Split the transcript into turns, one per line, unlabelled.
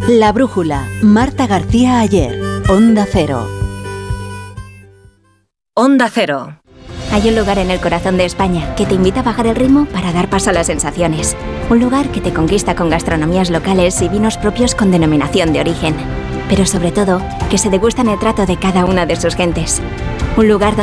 La Brújula, Marta García Ayer, Onda Cero.
Onda Cero.
Hay un lugar en el corazón de España que te invita a bajar el ritmo para dar paso a las sensaciones. Un lugar que te conquista con gastronomías locales y vinos propios con denominación de origen. Pero sobre todo, que se degustan el trato de cada una de sus gentes. Un lugar donde